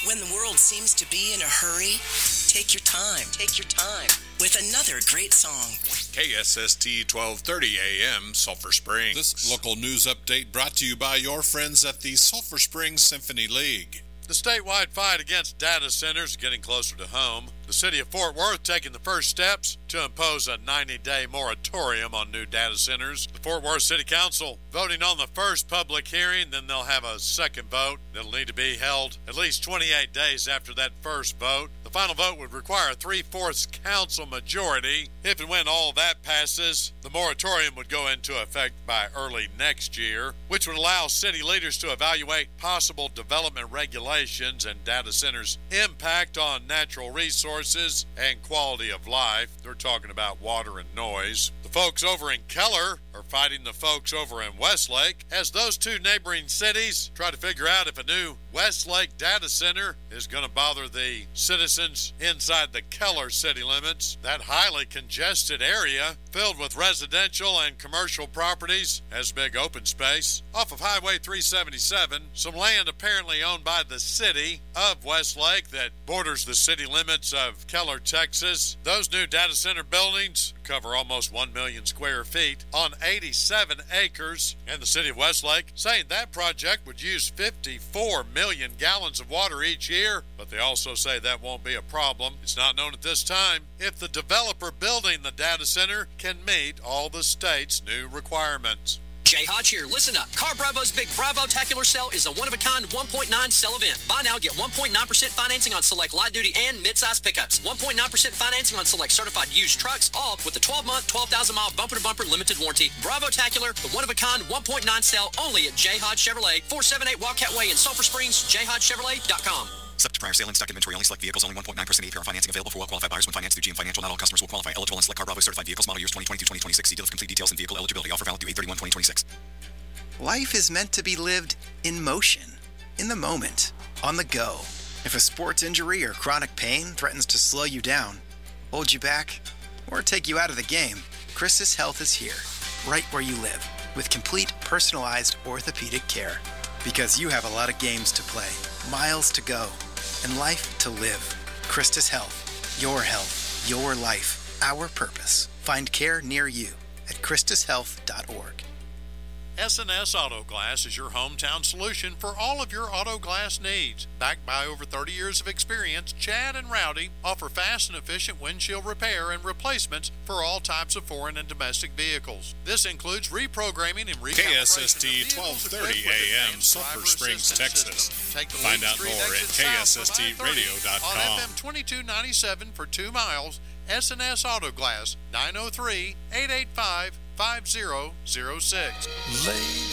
When the world seems to be in a hurry, take your time. Take your time with another great song. KSST 1230 AM, Sulphur Springs. This local news update brought to you by your friends at the Sulphur Springs Symphony League. The statewide fight against data centers is getting closer to home. The city of Fort Worth taking the first steps to impose a 90-day moratorium on new data centers. The Fort Worth City Council voting on the first public hearing, then they'll have a second vote that'll need to be held at least 28 days after that first vote. The final vote would require a 3/4 council majority. If and when all that passes, the moratorium would go into effect by early next year, which would allow city leaders to evaluate possible development regulations and data centers' impact on natural resources and quality of life. They're talking about water and noise. The folks over in Keller are fighting the folks over in Westlake as those two neighboring cities try to figure out if a new Westlake data center is going to bother the citizens inside the Keller city limits. That highly congested area filled with residential and commercial properties has big open space. Off of Highway 377, some land apparently owned by the city of Westlake that borders the city limits of Keller, Texas. Those new data center buildings cover almost 1 million square feet on 87 acres, and the city of Westlake saying that project would use 54 million gallons of water each year, but they also say that won't be a problem. It's not known at this time if the developer building the data center can meet all the state's new requirements. Jay Hodge here. Listen up. Car Bravo's Big Bravo-tacular sale is a one-of-a-kind 1.9 sell event. Buy now, get 1.9% financing on select light-duty and mid-size pickups. 1.9% financing on select certified used trucks, all with a 12-month, 12,000-mile bumper-to-bumper limited warranty. Bravo-tacular, the one-of-a-kind 1.9 sale only at Jay Hodge Chevrolet, 478 Wildcat Way in Sulphur Springs, jayhodgechevrolet.com. Subject to prior sale and stock inventory. Only select vehicles. Only 1.9% APR financing available for well-qualified buyers when financed through GM Financial. Not all customers will qualify. Eligible on select Car Bravo certified vehicles. Model years 2022-2026. See dealer for complete details and vehicle eligibility. Offer valid through 8/31/2026. Life is meant to be lived in motion, in the moment, on the go. If a sports injury or chronic pain threatens to slow you down, hold you back, or take you out of the game, Christus Health is here, right where you live, with complete personalized orthopedic care. Because you have a lot of games to play, miles to go, and life to live. Christus Health, your life, our purpose. Find care near you at christushealth.org. S&S Auto Glass is your hometown solution for all of your auto glass needs. Backed by over 30 years of experience, Chad and Rowdy offer fast and efficient windshield repair and replacements for all types of foreign and domestic vehicles. This includes reprogramming and recalibration KSST 1230 AM, Sulphur Springs, Texas. Find out more at kssstradio.com. On FM 2297 for 2 miles, S&S Auto Glass, 903-885-5006.